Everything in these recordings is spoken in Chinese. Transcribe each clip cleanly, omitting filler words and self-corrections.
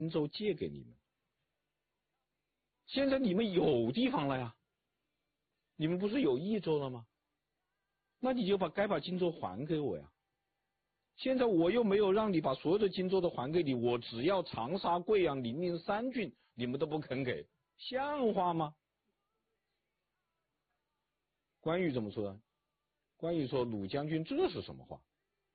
荆州借给你们，现在你们有地方了呀，你们不是有益州了吗？那你就该把荆州还给我呀。现在我又没有让你把所有的荆州都还给你，我只要长沙、贵阳、零陵3郡，你们都不肯给，像话吗？关羽怎么说呢？关羽说：“鲁将军，这是什么话？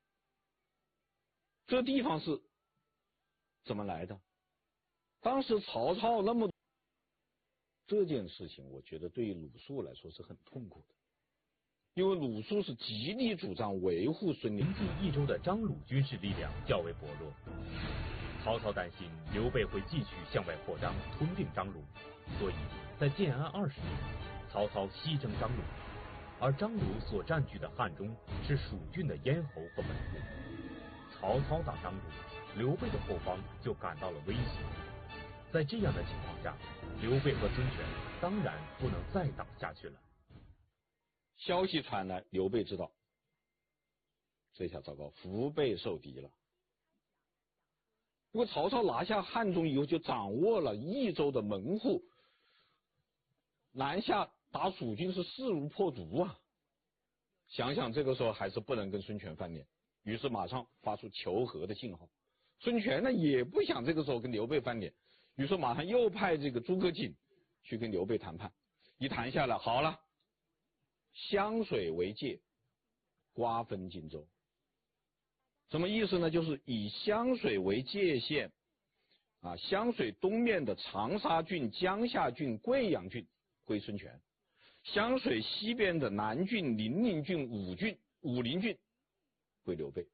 这地方是怎么来的？当时曹操那么这件事情，我觉得对于鲁肃来说是很痛苦的，因为鲁肃是极力主张维护孙连。 临近益州的张鲁军事力量较为薄弱，曹操担心刘备会继续向外扩张，吞并张鲁，所以在建安20年，曹操西征张鲁，而张鲁所占据的汉中是蜀郡的咽喉和门户。曹操打张鲁，刘备的后方就感到了威胁。在这样的情况下，刘备和孙权当然不能再打下去了。 消息传来，刘备知道，这下糟糕，腹背受敌了。因为曹操拿下汉中以后，就掌握了益州的门户，南下打蜀军是势如破竹啊！想想这个时候还是不能跟孙权翻脸，于是马上发出求和的信号。孙权呢也不想这个时候跟刘备翻脸，于是马上又派这个诸葛瑾去跟刘备谈判。一谈下来，好了，湘水为界，瓜分荆州。什么意思呢？就是以湘水为界限啊，湘水东面的长沙郡、江夏郡、贵阳郡归孙权，湘水西边的南郡、零陵郡、武陵郡归刘备。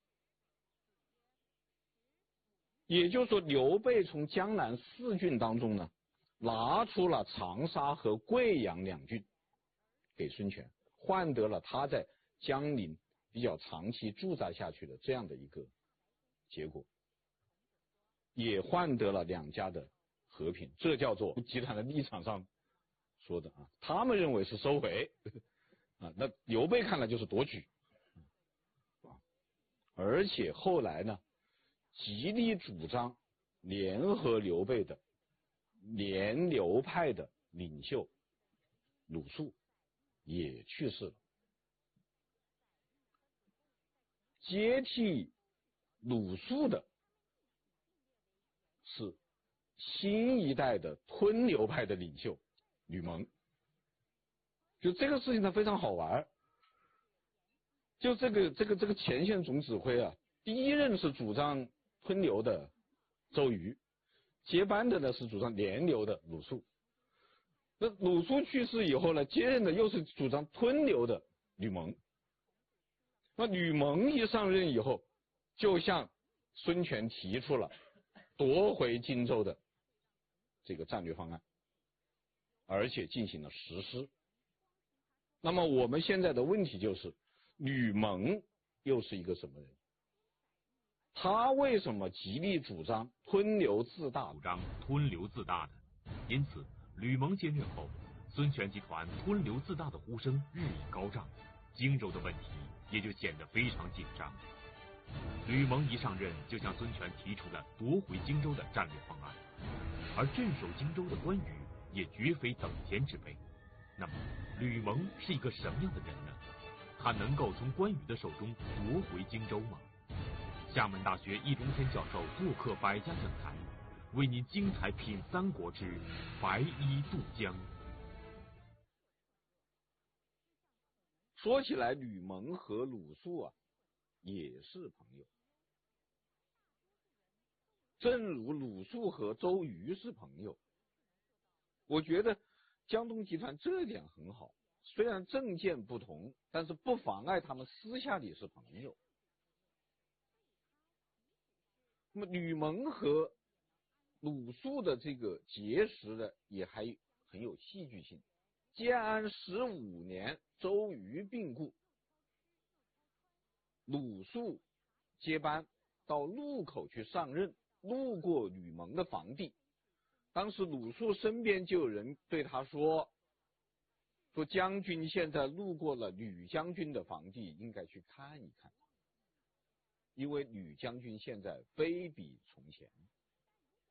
也就是说，刘备从江南4郡当中呢，拿出了长沙和贵阳2郡给孙权，换得了他在江陵比较长期驻扎下去的这样的一个结果，也换得了2家的和平。这叫做集团的立场上说的啊，他们认为是收回啊，那刘备看来就是夺取啊。而且后来呢，极力主张联合刘备的联刘派的领袖鲁肃也去世了。接替鲁肃的是新一代的吞刘派的领袖吕蒙。就这个事情它非常好玩，就这个前线总指挥啊，第一任是主张吞刘的周瑜，接班的呢是主张联刘的鲁肃。那鲁肃去世以后呢，接任的又是主张吞刘的吕蒙。那吕蒙一上任以后，就向孙权提出了夺回荆州的这个战略方案，而且进行了实施。那么我们现在的问题就是，吕蒙又是一个什么人？他为什么极力主张吞刘自大？ 主张吞刘自大的，因此吕蒙接任后，孙权集团吞刘自大的呼声日益高涨，荆州的问题也就显得非常紧张。吕蒙一上任就向孙权提出了夺回荆州的战略方案，而镇守荆州的关羽也绝非等闲之辈。那么吕蒙是一个什么样的人呢？他能够从关羽的手中夺回荆州吗？厦门大学易中天教授做客百家讲坛，为您精彩品三国之白衣渡江。 说起来，吕蒙和鲁肃啊也是朋友，正如鲁肃和周瑜是朋友。我觉得江东集团这点很好，虽然政见不同，但是不妨碍他们私下里是朋友。那么吕蒙和鲁肃的这个结识呢，也还很有戏剧性。建安15年，周瑜病故，鲁肃接班到路口去上任，路过吕蒙的房地，当时鲁肃身边就有人对他说将军现在路过了吕将军的房地，应该去看一看，因为吕将军现在非比从前。